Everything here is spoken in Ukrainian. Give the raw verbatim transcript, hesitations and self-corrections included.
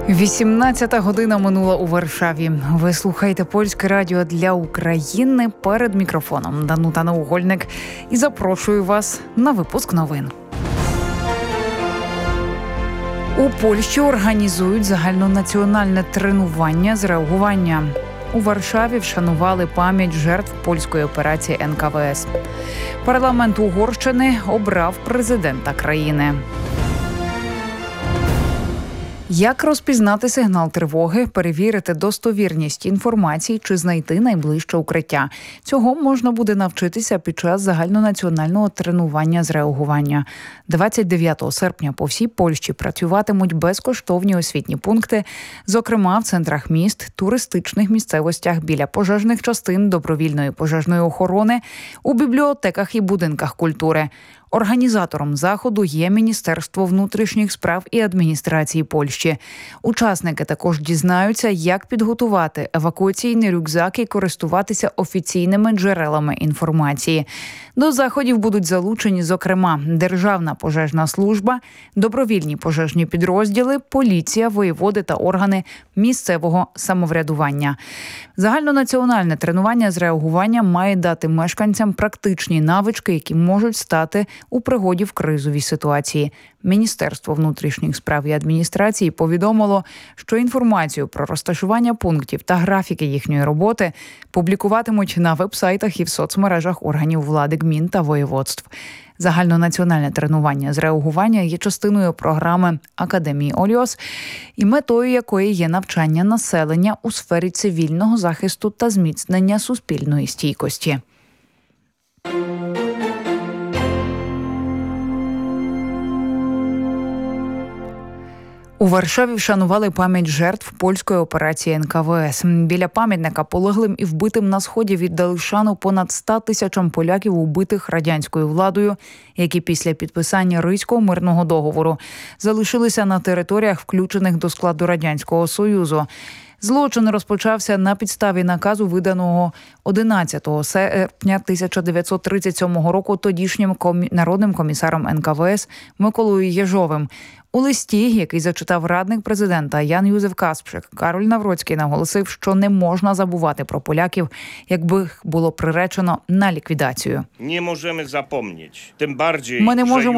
вісімнадцята година минула у Варшаві. Ви слухаєте Польське радіо для України. Перед мікрофоном Данута Наугольник. І запрошую вас на випуск новин. У Польщі організують загальнонаціональне тренування з реагування. У Варшаві вшанували пам'ять жертв польської операції ен ка ве ес. Парламент Угорщини обрав президента країни. Як розпізнати сигнал тривоги, перевірити достовірність інформації чи знайти найближче укриття? Цього можна буде навчитися під час загальнонаціонального тренування з реагування. двадцять дев'ятого серпня по всій Польщі працюватимуть безкоштовні освітні пункти, зокрема в центрах міст, туристичних місцевостях, біля пожежних частин, добровільної пожежної охорони, у бібліотеках і будинках культури. Організатором заходу є Міністерство внутрішніх справ і адміністрації Польщі. Учасники також дізнаються, як підготувати евакуаційний рюкзак і користуватися офіційними джерелами інформації. До заходів будуть залучені, зокрема, Державна пожежна служба, добровільні пожежні підрозділи, поліція, воєводи та органи місцевого самоврядування. Загальнонаціональне тренування з реагування має дати мешканцям практичні навички, які можуть стати у пригоді в кризовій ситуації. Міністерство внутрішніх справ і адміністрації повідомило, що інформацію про розташування пунктів та графіки їхньої роботи публікуватимуть на вебсайтах і в соцмережах органів влади гмін та воєводств. Загальнонаціональне тренування з реагування є частиною програми Академії Оліос, і метою якої є навчання населення у сфері цивільного захисту та зміцнення суспільної стійкості. У Варшаві вшанували пам'ять жертв польської операції ен ка ве ес. Біля пам'ятника полеглим і вбитим на Сході віддали шану понад ста тисячам поляків, убитих радянською владою, які після підписання Ризького мирного договору залишилися на територіях, включених до складу Радянського Союзу. Злочин розпочався на підставі наказу, виданого одинадцятого серпня тисяча дев'ятсот тридцять сьомого року тодішнім комі... народним комісаром ен ка ве ес Миколою Єжовим. У листі, який зачитав радник президента Ян Юзеф Каспрzyk, Кароль Навроцький наголосив, що не можна забувати про поляків, якби їх було приречено на ліквідацію. Не можемо запомнити. Тим більше, Ми не можемо